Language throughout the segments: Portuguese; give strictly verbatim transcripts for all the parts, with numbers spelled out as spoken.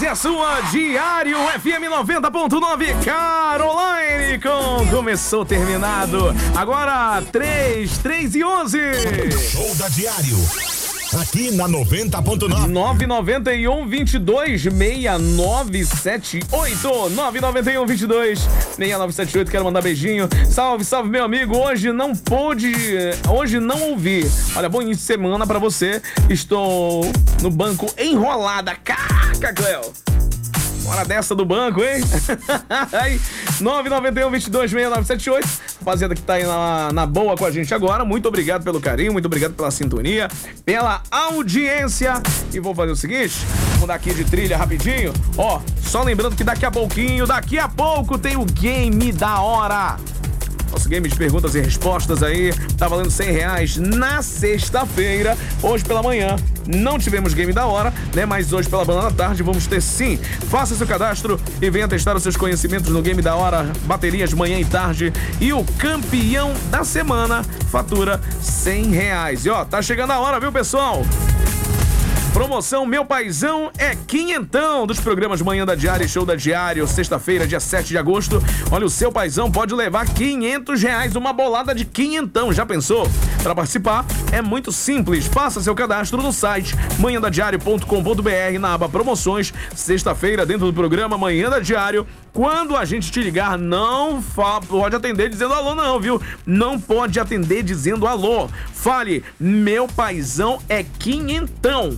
Essa é a sua Diário F M noventa ponto nove, Caroline, com Começou Terminado. Agora, três, três e onze. Show da Diário. Aqui na noventa ponto nove. nove nove um, vinte e dois, seis nove sete oito. nove nove um, vinte e dois, seis nove sete oito. Quero mandar beijinho. Salve, salve, meu amigo. Hoje não pude. Hoje não ouvi. Olha, bom início de semana pra você. Estou no banco enrolada. Caraca, Cleo. Hora dessa do banco, hein? nove nove um, vinte e dois, seis nove sete oito. Rapaziada que tá aí na, na boa com a gente agora, muito obrigado pelo carinho, muito obrigado pela sintonia, pela audiência. E vou fazer o seguinte, vou mudar aqui de trilha rapidinho. Ó, só lembrando que daqui a pouquinho, daqui a pouco tem o Game da Hora. Nosso game de perguntas e respostas aí tá valendo cem reais na sexta-feira. Hoje pela manhã não tivemos game da hora, né? Mas hoje pela manhã da tarde vamos ter sim. Faça seu cadastro e venha testar os seus conhecimentos no game da hora. Baterias manhã e tarde. E o campeão da semana fatura cem reais. E ó, tá chegando a hora, viu, pessoal? Promoção Meu Paizão é quinhentão dos programas Manhã da Diário e Show da Diário, sexta-feira, dia sete de agosto. Olha, o seu paizão pode levar quinhentos reais, uma bolada de quinhentão, já pensou? Para participar é muito simples, faça seu cadastro no site manhã da diário ponto com ponto b r, na aba promoções, sexta-feira, dentro do programa Manhã da Diário. Quando a gente te ligar, não fa- pode atender dizendo alô não, viu? Não pode atender dizendo alô. Fale, meu paizão é quinhentão.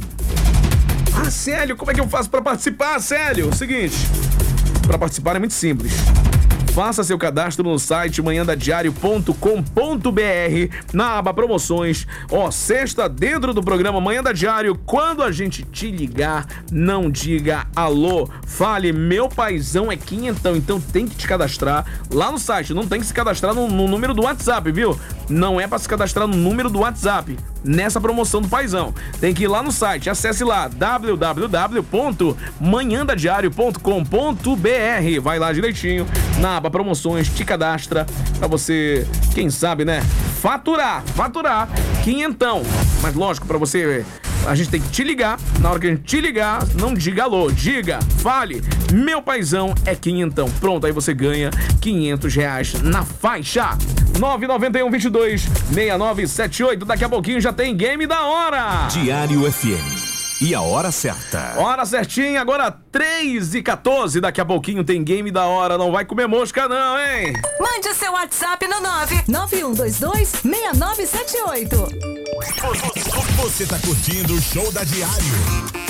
Ah, Célio, como é que eu faço pra participar, Célio? Seguinte, pra participar é muito simples. Faça seu cadastro no site manhã da diário ponto com ponto b r, na aba promoções. Ó, sexta, dentro do programa Manhã da Diário, quando a gente te ligar, não diga alô. Fale, meu paizão é quinhentão. Então tem que te cadastrar lá no site. Não tem que se cadastrar no, no número do WhatsApp, viu? Não é pra se cadastrar no número do WhatsApp nessa promoção do paizão. Tem que ir lá no site. Acesse lá w w w ponto manhã da diário ponto com ponto b r. Vai lá direitinho na aba promoções, te cadastra pra você, quem sabe, né, faturar, faturar quinhentão. Mas lógico, pra você, a gente tem que te ligar. Na hora que a gente te ligar, não diga alô, diga, fale, meu paizão é quinhentão. Pronto, aí você ganha quinhentos reais na faixa. nove nove um, vinte e dois, seis nove sete oito. Daqui a pouquinho já tem Game da Hora. Diário F M. E a hora certa. Hora certinha, agora três e quatorze. Daqui a pouquinho tem Game da Hora. Não vai comer mosca não, hein? Mande o seu WhatsApp no nove nove um dois dois, seis nove sete oito. Você tá curtindo o Show da Diário.